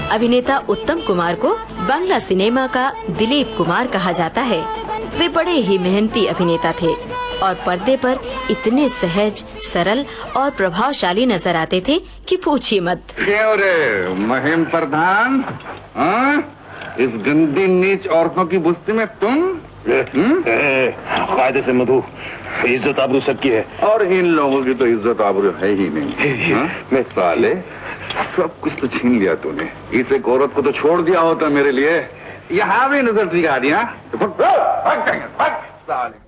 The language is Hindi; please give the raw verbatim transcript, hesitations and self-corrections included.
अभिनेता उत्तम कुमार को बांग्ला सिनेमा का दिलीप कुमार कहा जाता है। वे बड़े ही मेहनती अभिनेता थे और पर्दे पर इतने सहज, सरल और प्रभावशाली नजर आते थे कि पूछिए मत। क्यों रे महिम प्रधान, हाँ? इस गंदी नीच औरतों की बुस्ती में तुम? कायदे से मधु, इज्जत आबरू सबकी है और इन लोगों की तो इज्जत आबरू है ही नहीं। मैं साले सब कुछ तो छीन लिया तूने, इस एक औरत को तो छोड़ दिया होता मेरे लिए। यहाँ भी नजर दिखा दिया।